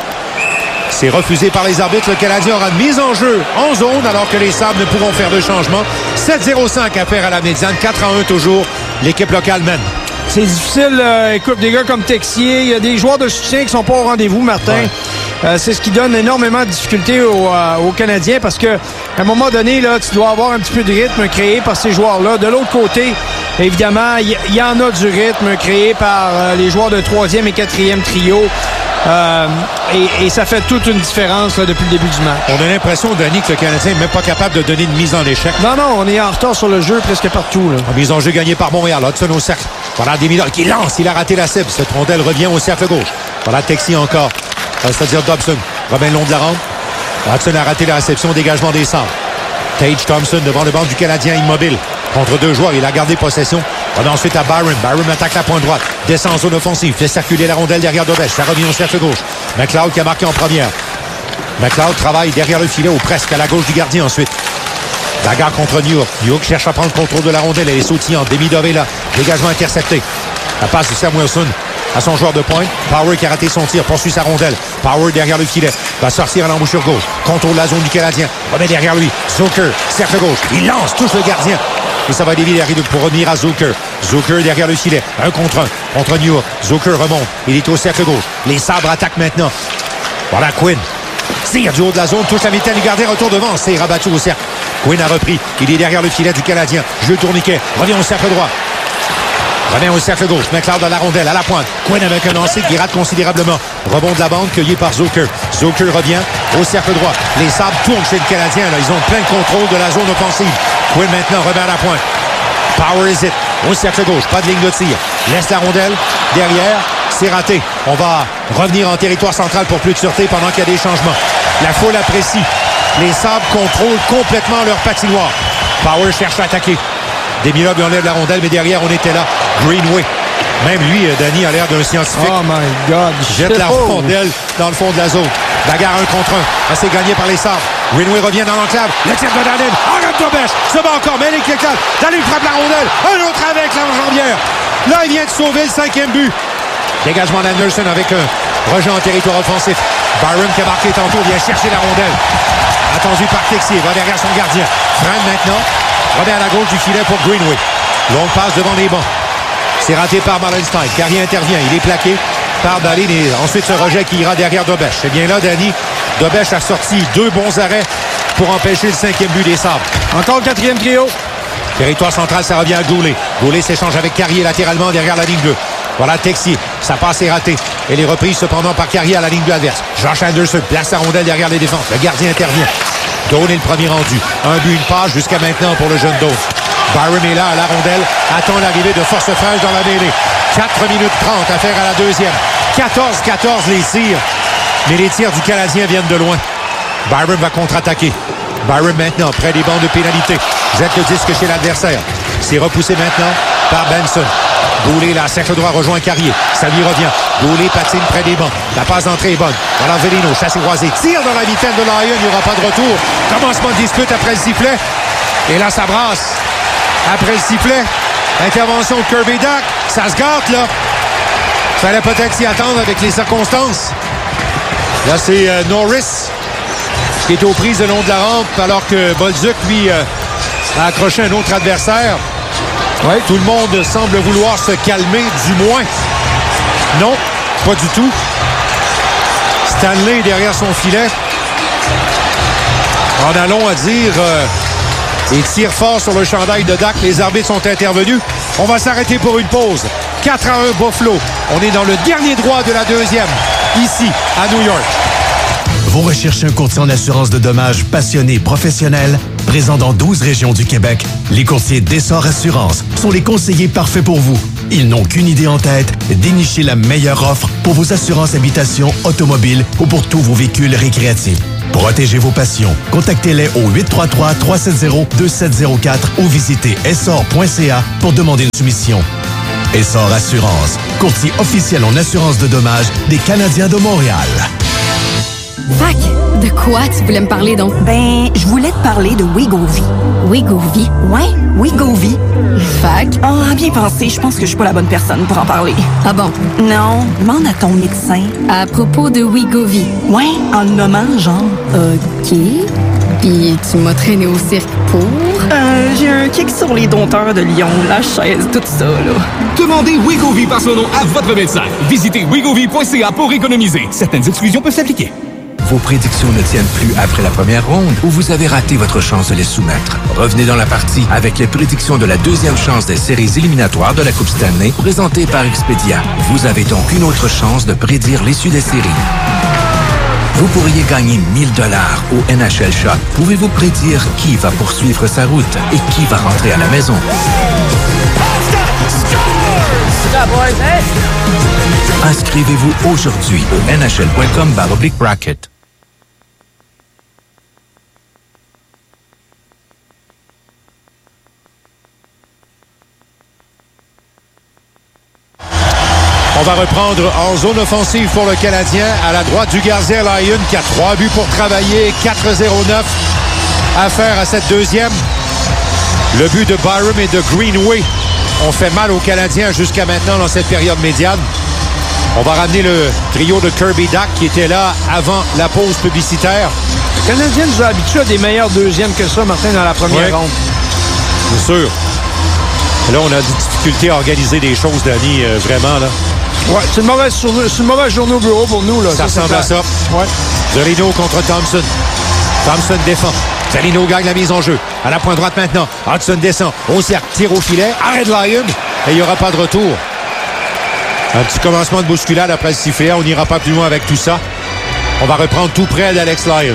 C'est refusé par les arbitres. Le Canadien aura une mise en jeu en zone alors que les Sabres ne pourront faire de changement. sept zéro cinq à faire à la médiane. quatre à un toujours. L'équipe locale mène. C'est difficile. Euh, écoute, des gars comme Texier, il y a des joueurs de soutien qui sont pas au rendez-vous, Martin. Ouais. Euh, c'est ce qui donne énormément de difficultés aux, euh, aux Canadiens parce que à un moment donné, là, tu dois avoir un petit peu de rythme créé par ces joueurs-là. De l'autre côté, évidemment, il y, y en a du rythme créé par euh, les joueurs de troisième et quatrième trio. Euh, et, et ça fait toute une différence là, depuis le début du match. On a l'impression, Danny, que le Canadien n'est même pas capable de donner une mise en échec. Non, non, on est en retard sur le jeu presque partout. Là. En mise en jeu gagnée par Montréal. Hodgson au cercle. Voilà Desmilov qui lance. Il a raté la cible. Cette rondelle revient au cercle gauche. Voilà Texier encore. C'est-à-dire Dobson. Remet le long de la rampe. Hodgson a raté la réception. Dégagement des Sabres. Tage Thompson devant le banc du Canadien immobile. Contre deux joueurs, il a gardé possession. On a ensuite à Byram. Byram attaque la pointe droite. Descend en zone offensive. Fait circuler la rondelle derrière Dobèche. Ça revient au cercle gauche. McLeod qui a marqué en première. McLeod travaille derrière le filet ou presque à la gauche du gardien ensuite. Bagarre contre New York. New York cherche à prendre le contrôle de la rondelle. Elle est sautillante. Demidov est là. Dégagement intercepté. La passe de Samuelson à son joueur de pointe. Power qui a raté son tir. Poursuit sa rondelle. Power derrière le filet. Va sortir à l'embouchure gauche. Contrôle la zone du Canadien. Remet derrière lui. Zucker. Cercle gauche. Il lance. Touche le gardien. Et ça va dévier pour revenir à Zucker. Zucker derrière le filet. Un contre un. Contre New York. Zucker remonte. Il est au cercle gauche. Les Sabres attaquent maintenant. Voilà Quinn. Tire du haut de la zone. Touche la mitaine du gardien. Retour devant. C'est rabattu au cercle. Quinn a repris. Il est derrière le filet du Canadien. Jeu tourniquet. Revient au cercle droit. Revient au cercle gauche. McLeod à la rondelle, à la pointe. Quinn avec un lancer qui rate considérablement. Rebond de la bande cueilli par Zucker. Zucker revient au cercle droit. Les Sabres tournent chez le Canadien. Là. Ils ont plein contrôle de la zone offensive. Quinn maintenant remet à la pointe. Power is it. Au cercle gauche. Pas de ligne de tir. Laisse la rondelle. Derrière. C'est raté. On va revenir en territoire central pour plus de sûreté pendant qu'il y a des changements. La foule apprécie. Les Sabres contrôlent complètement leur patinoire. Power cherche à attaquer. Demilov enlève la rondelle, mais derrière, on était là. Greenway. Même lui, Danny, a l'air d'un scientifique. Oh my God. Jette la rondelle dans le fond de la zone. Bagarre un contre un. C'est gagné par les Sabres. Greenway revient dans l'enclave. Le tir de Dahlin. Arrête Dobèche. Se bat encore. Mais il éclate. Dahlin frappe la rondelle. Un autre avec la jambière. Là, il vient de sauver le cinquième but. Dégagement d'Anderson avec un rejet en territoire offensif. Byram qui a marqué tantôt vient chercher la rondelle. Attendu par Texier. Va derrière son gardien. Freine maintenant. Remet à la gauche du filet pour Greenway. Longue passe devant les bancs. C'est raté par Marlenstein. Carrier intervient. Il est plaqué par Dahlin et ensuite ce rejet qui ira derrière Dobèche. C'est bien là, Danny. Dobèche a sorti deux bons arrêts pour empêcher le cinquième but des Sabres. Encore le quatrième trio. Territoire central, ça revient à Goulet. Goulet s'échange avec Carrier latéralement derrière la ligne bleue. Voilà Texier. Sa passe est ratée. Elle est reprise cependant par Carrier à la ligne bleue adverse. Josh Anderson place la rondelle derrière les défenses. Le gardien intervient. Doan est le premier rendu. Un but, une passe jusqu'à maintenant pour le jeune Doan. Byram est là à la rondelle. Attend l'arrivée de force fraîche dans la mêlée. quatre minutes trente à faire à la deuxième. quatorze quatorze les tirs. Mais les tirs du Canadien viennent de loin. Byram va contre-attaquer. Byram maintenant près des bancs de pénalité. Jette le disque chez l'adversaire. C'est repoussé maintenant par Benson. Goulet, là, cercle droit, rejoint Carrier. Ça lui revient. Goulet patine près des bancs. La passe d'entrée est bonne. Voilà Velino, chassé croisé. Tire dans la vitesse de Lyon. Il n'y aura pas de retour. Commencement de dispute après le sifflet. Et là, ça brasse. Après le sifflet. Intervention de Kirby Dach. Ça se gâte, là. Fallait peut-être s'y attendre avec les circonstances. Là, c'est euh, Norris qui est aux prises le long de la rampe alors que Bolduc, lui, euh, a accroché un autre adversaire. Ouais. Tout le monde semble vouloir se calmer, du moins. Non, pas du tout. Stanley est derrière son filet. En allant à dire, euh, et tire fort sur le chandail de Dak. Les arbitres sont intervenus. On va s'arrêter pour une pause. quatre à un Buffalo. On est dans le dernier droit de la deuxième, ici, à New York. Vous recherchez un courtier en assurance de dommages passionné, professionnel, présent dans douze régions du Québec? Les courtiers d'Essor Assurance sont les conseillers parfaits pour vous. Ils n'ont qu'une idée en tête, dénicher la meilleure offre pour vos assurances habitation, automobile ou pour tous vos véhicules récréatifs. Protégez vos passions. Contactez-les au huit trois trois, trois sept zéro, deux sept zéro quatre ou visitez essor point c a pour demander une soumission. Essor Assurance, courtier officiel en assurance de dommages des Canadiens de Montréal. Fac, de quoi tu voulais me parler donc? Ben, je voulais te parler de Wegovy. Wegovy? Ouais, Wegovy. Fac? Ah, bien pensé, je pense que je suis pas la bonne personne pour en parler. Ah bon? Non, demande à ton médecin. À propos de Wegovy? Ouais, en le nommant, genre. OK. Puis tu m'as traîné au cirque pour? Euh, j'ai un kick sur les dompteurs de Lyon, la chaise, tout ça, là. Demandez Wegovy par son nom à votre médecin. Visitez wegovy point c a pour économiser. Certaines exclusions peuvent s'appliquer. Vos prédictions ne tiennent plus après la première ronde ou vous avez raté votre chance de les soumettre. Revenez dans la partie avec les prédictions de la deuxième chance des séries éliminatoires de la Coupe Stanley présentées par Expedia. Vous avez donc une autre chance de prédire l'issue des séries. Vous pourriez gagner mille dollars au N H L Shop. Pouvez-vous prédire qui va poursuivre sa route et qui va rentrer à la maison? Inscrivez-vous aujourd'hui au N H L point com barre oblique bracket. On va reprendre en zone offensive pour le Canadien. À la droite du gardien Lyon qui a trois buts pour travailler. quatre zéro neuf à faire à cette deuxième. Le but de Byram et de Greenway ont fait mal aux Canadiens jusqu'à maintenant dans cette période médiane. On va ramener le trio de Kirby Dach qui était là avant la pause publicitaire. Le Canadien nous a habitués à des meilleurs deuxièmes que ça, Martin, dans la première ouais. ronde. C'est sûr. Là, on a des difficultés à organiser des choses, Danny, euh, vraiment, là. Ouais, c'est une mauvaise, c'est une mauvaise journée au bureau pour nous, là. Ça, ça ressemble à ça. Ouais. Zorino contre Thompson. Thompson défend. Zorino gagne la mise en jeu. À la pointe droite maintenant. Hudson descend. Au cercle, tire au filet. Arrête Lyon. Et il n'y aura pas de retour. Un petit commencement de bousculade après le sifflet. On n'ira pas plus loin avec tout ça. On va reprendre tout près d'Alex Lyon.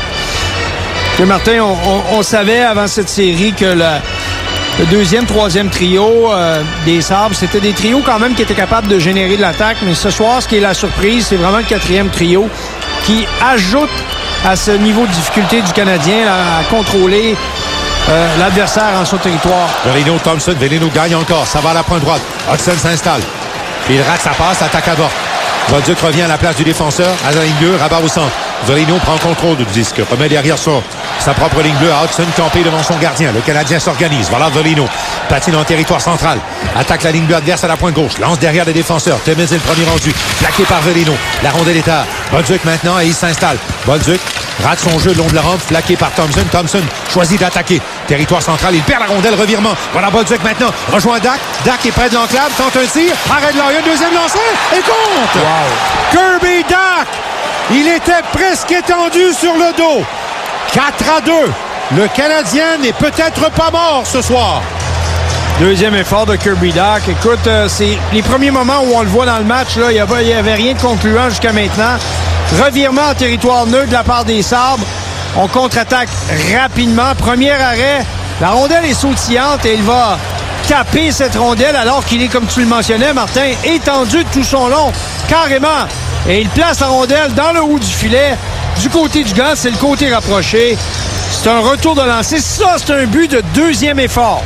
Et Martin, on, on, on savait avant cette série que la, le deuxième, troisième trio euh, des Sabres, c'était des trios quand même qui étaient capables de générer de l'attaque. Mais ce soir, ce qui est la surprise, c'est vraiment le quatrième trio qui ajoute à ce niveau de difficulté du Canadien là, à contrôler euh, l'adversaire en son territoire. Veleno, Thompson, Veleno gagne encore. Ça va à la pointe droite. Hudson s'installe. Puis il rate sa passe, attaque à bord. Bolduc revient à la place du défenseur. À la ligne bleue, rabat au centre. Veleno prend contrôle du disque. Remet derrière son, sa propre ligne bleue à Hudson, campé devant son gardien. Le Canadien s'organise. Voilà Veleno. Patine en territoire central. Attaque la ligne bleue adverse à la pointe gauche. Lance derrière les défenseurs. Temes est le premier rendu. Plaqué par Veleno. La rondelle est à Bolduc maintenant et il s'installe. Bolduc rate son jeu le long de la rampe. Plaqué par Thompson. Thompson choisit d'attaquer. Territoire central. Il perd la rondelle. Revirement. Voilà Bolduc maintenant. Rejoint Dach. Dach est près de l'enclave. Tente un tir. Arrête Lyon. Deuxième lancé. Et compte. Wow. Kirby Dach. Il était presque étendu sur le dos. quatre à deux. Le Canadien n'est peut-être pas mort ce soir. Deuxième effort de Kirby Dach. Écoute, euh, c'est les premiers moments où on le voit dans le match. Là, il n'y avait rien de concluant jusqu'à maintenant. Revirement en territoire neutre de la part des Sabres. On contre-attaque rapidement. Premier arrêt. La rondelle est sautillante et il va taper cette rondelle alors qu'il est, comme tu le mentionnais, Martin, étendu de tout son long. Carrément. Et il place la rondelle dans le haut du filet. Du côté du gant, c'est le côté rapproché. C'est un retour de lancer. Ça, c'est un but de deuxième effort.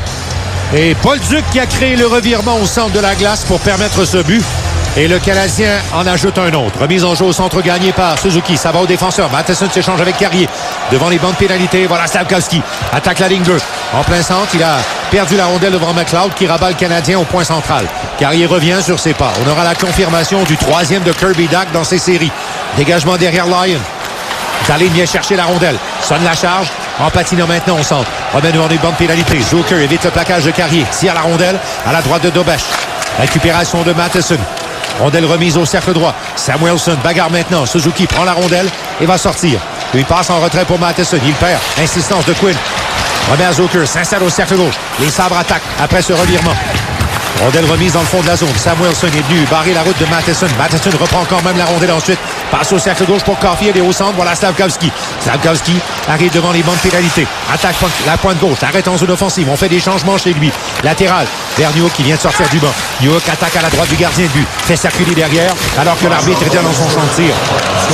Et Bolduc qui a créé le revirement au centre de la glace pour permettre ce but. Et le Canadien en ajoute un autre. Remise en jeu au centre gagné par Suzuki. Ça va au défenseur. Matheson s'échange avec Carrier. Devant les bandes pénalités, voilà Slafkovský. Attaque la ligne bleue. En plein centre, il a perdu la rondelle devant McLeod qui rabat le Canadien au point central. Carrier revient sur ses pas. On aura la confirmation du troisième de Kirby Dach dans ces séries. Dégagement derrière Lyon. Dahlin vient chercher la rondelle. Sonne la charge. En patinant maintenant au centre. Remet devant les bandes pénalités. Zucker évite le plaquage de Carrier. Tire la rondelle à la droite de Dobeš. Récupération de Matheson. Rondelle remise au cercle droit. Samuelsson bagarre maintenant. Suzuki prend la rondelle et va sortir. Lui passe en retrait pour Matheson. Il perd. Insistance de Quinn. Remet à Zucker, s'installe au cercle gauche. Les Sabres attaquent après ce revirement. Rondelle remise dans le fond de la zone. Samuelson est venu barrer la route de Matheson. Matheson reprend quand même la rondelle ensuite. Passe au cercle gauche pour Caulfield et au centre. Voilà Slavkovski. Slavkovski arrive devant les bandes pénalités. Attaque la pointe gauche. Arrête en zone offensive. On fait des changements chez lui. Latéral vers Newhook qui vient de sortir du banc. Newhook attaque à la droite du gardien de but. Fait circuler derrière alors que l'arbitre est dans son champ de tir.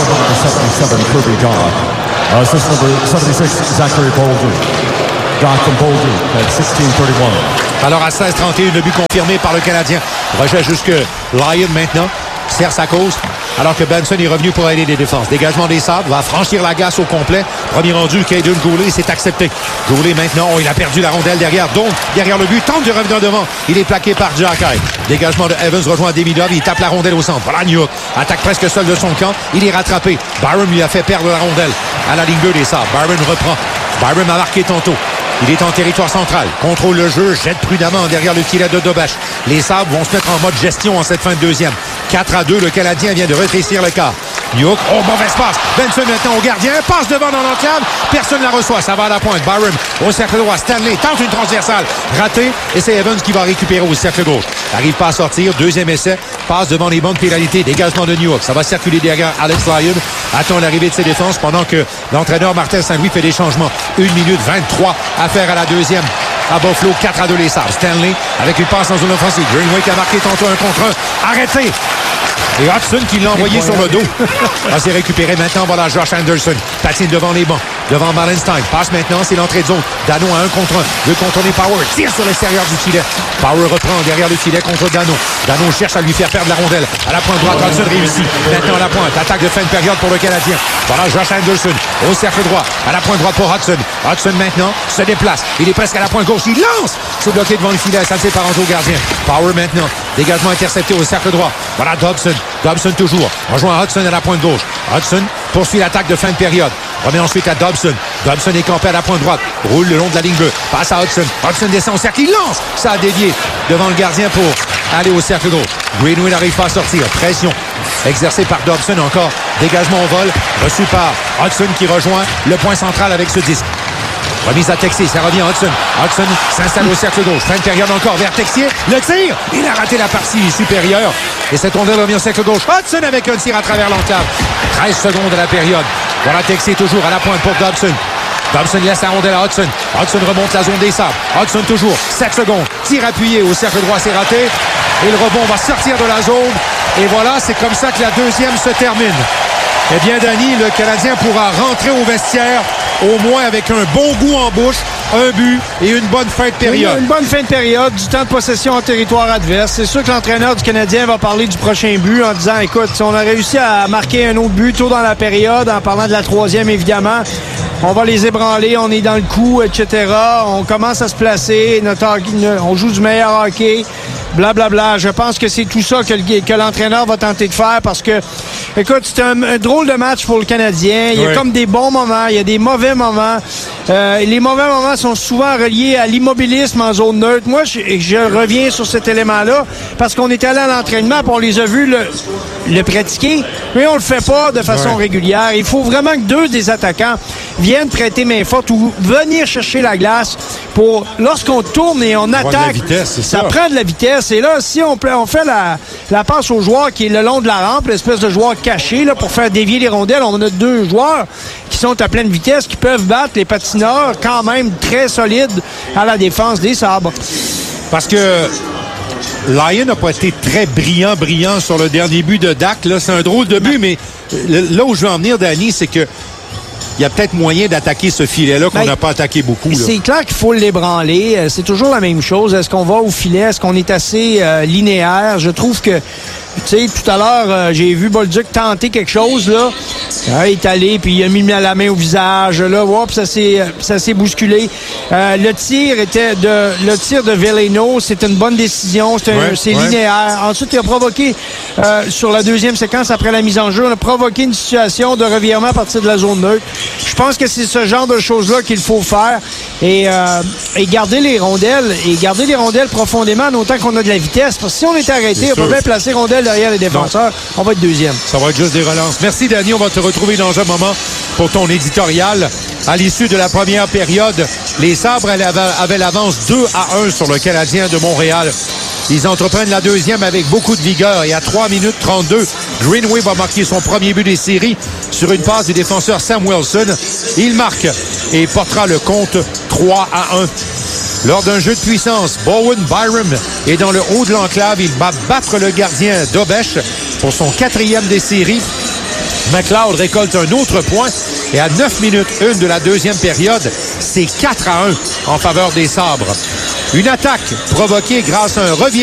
Assist number seventy-six, Zachary Bolger. Got from Bolger at sixteen thirty-one. Alors à seize trente et un, le but confirmé par le Canadien. Rejet jusque Lyon maintenant. Serre sa cause. Alors que Benson est revenu pour aider les défenses. Dégagement des Sabres. Va franchir la glace au complet. Premier rendu, Caden Goulet s'est accepté. Goulet maintenant, oh, il a perdu la rondelle derrière. Donc, derrière le but, tente de revenir devant. Il est plaqué par Jacky. Dégagement de Evans rejoint Demidov. Il tape la rondelle au centre. Voilà Newhook. Attaque presque seul de son camp. Il est rattrapé. Byron lui a fait perdre la rondelle à la ligne bleue des Sabres. Byron reprend. Byron a marqué tantôt. Il est en territoire central. Contrôle le jeu, jette prudemment derrière le filet de Dobach. Les Sabres vont se mettre en mode gestion en cette fin de deuxième. quatre à deux, le Canadien vient de rétrécir le quart. Newhook, oh, mauvaise passe. Benson maintenant au gardien, passe devant dans l'enclave. Personne ne la reçoit, ça va à la pointe. Byron au cercle droit. Stanley tente une transversale. Raté, et c'est Evans qui va récupérer au cercle gauche. N'arrive pas à sortir. Deuxième essai, passe devant les bandes pénalités. Dégagement de Newhook. Ça va circuler derrière Alex Lyon. Attend l'arrivée de ses défenses pendant que l'entraîneur Martin Saint-Louis fait des changements. une minute vingt-trois à faire à la deuxième. À Buffalo, quatre à deux les Sabres. Stanley avec une passe en zone offensive. Greenway qui a marqué tantôt un contre un. Arrêté! Et Hudson qui l'a envoyé sur le dos. Ah, c'est récupéré maintenant. Voilà Josh Anderson. Patine devant les bancs. Devant Malenstein. Passe maintenant. C'est l'entrée de zone. Dano à un contre un. Veut contourner Power. Tire sur l'extérieur du filet. Power reprend derrière le filet contre Dano. Dano cherche à lui faire perdre la rondelle. À la pointe droite. Hudson réussit. Maintenant à la pointe. Attaque de fin de période pour le Canadien. Voilà Josh Anderson. Au cercle droit. À la pointe droite pour Hudson. Hudson maintenant se déplace. Il est presque à la pointe gauche. Il lance. C'est bloqué devant le filet. Ça ne s'est pas rendu au gardien. Power maintenant. Dégagement intercepté au cercle droit. Voilà Dobson. Dobson toujours. Rejoint Hudson à la pointe gauche. Hudson poursuit l'attaque de fin de période. Remet ensuite à Dobson. Dobson est campé à la pointe droite. Roule le long de la ligne bleue. Passe à Hudson. Hudson descend au cercle. Il lance. Ça a dévié devant le gardien pour aller au cercle gauche. Greenway n'arrive pas à sortir. Pression exercée par Dobson encore. Dégagement au vol. Reçu par Hudson qui rejoint le point central avec ce disque. Remise à Texier, ça revient à Hudson. Hudson s'installe au cercle gauche. Fin de période encore vers Texier. Le tir! Il a raté la partie supérieure. Et cette rondelle revient au cercle gauche. Hudson avec un tir à travers l'enclave. treize secondes de la période. Voilà Texier toujours à la pointe pour Dobson. Dobson laisse la rondelle à Hudson. Hudson remonte la zone des Sabres. Hudson toujours. sept secondes. Tir appuyé au cercle droit, c'est raté. Et le rebond va sortir de la zone. Et voilà, c'est comme ça que la deuxième se termine. Eh bien, Danny, le Canadien pourra rentrer au vestiaire au moins avec un bon goût en bouche, un but et une bonne fin de période. Oui, une bonne fin de période, du temps de possession en territoire adverse. C'est sûr que l'entraîneur du Canadien va parler du prochain but en disant, écoute, si on a réussi à marquer un autre but tôt dans la période, en parlant de la troisième, évidemment, on va les ébranler, on est dans le coup, et cetera. On commence à se placer, notre hockey, on joue du meilleur hockey, blablabla. Bla, bla. Je pense que c'est tout ça que, le, que l'entraîneur va tenter de faire parce que, écoute, c'est un, un drôle de match pour le Canadien. Il y a oui. comme des bons moments, il y a des mauvais moments. Euh, les mauvais moments sont souvent reliés à l'immobilisme en zone neutre. Moi, je, je reviens sur cet élément-là parce qu'on est allé à l'entraînement et on les a vus le, le pratiquer, mais on le fait pas de façon ouais. régulière. Il faut vraiment que deux des attaquants viennent prêter main forte ou venir chercher la glace pour, lorsqu'on tourne et on attaque, vitesse, c'est ça, ça prend de la vitesse. Et là, si on, on fait la, la passe au joueur qui est le long de la rampe, l'espèce de joueur caché là, pour faire dévier les rondelles, on a deux joueurs qui sont à pleine vitesse, qui peuvent battre les patineurs quand même très solides à la défense des Sabres. Parce que Lyon n'a pas été très brillant, brillant sur le dernier but de Dak. Là, c'est un drôle de but, mais là où je veux en venir, Danny, c'est que il y a peut-être moyen d'attaquer ce filet-là qu'on n'a ben, pas attaqué beaucoup. Là. C'est clair qu'il faut l'ébranler. C'est toujours la même chose. Est-ce qu'on va au filet? Est-ce qu'on est assez euh, linéaire? Je trouve que, tu sais, tout à l'heure, euh, j'ai vu Bolduc tenter quelque chose, là. Euh, il est allé, puis il a mis la main au visage, là. Ouais, puis ça s'est, ça s'est bousculé. Euh, le tir était de, le tir de Veleno, c'est une bonne décision. C'est, un, ouais, c'est ouais. linéaire. Ensuite, il a provoqué, euh, sur la deuxième séquence, après la mise en jeu, il a provoqué une situation de revirement à partir de la zone neutre. Je pense que c'est ce genre de choses-là qu'il faut faire et, euh, et garder les rondelles et garder les rondelles profondément en autant qu'on a de la vitesse. Parce que si on est arrêté, c'est on sûr. peut bien placer rondelles derrière les défenseurs. Non. On va être deuxième. Ça va être juste des relances. Merci, Danny. On va te retrouver dans un moment pour ton éditorial. À l'issue de la première période, les Sabres avaient l'avance deux à un sur le Canadien de Montréal. Ils entreprennent la deuxième avec beaucoup de vigueur et à trois minutes trente-deux, Greenway va marquer son premier but des séries sur une passe du défenseur Sam Wilson. Il marque et portera le compte trois à un. Lors d'un jeu de puissance, Bowen Byram est dans le haut de l'enclave. Il va battre le gardien Dobesch pour son quatrième des séries. McLeod récolte un autre point et à neuf minutes une de la deuxième période, c'est quatre à un en faveur des Sabres. Une attaque provoquée grâce à un revirement